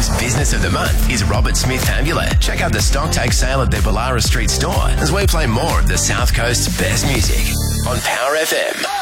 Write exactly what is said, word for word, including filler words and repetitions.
week's Business of the Month is Robert Smith Amulet. Check out the stock take sale at their Ballara Street store as we play more of the South Coast's best music on Power F M.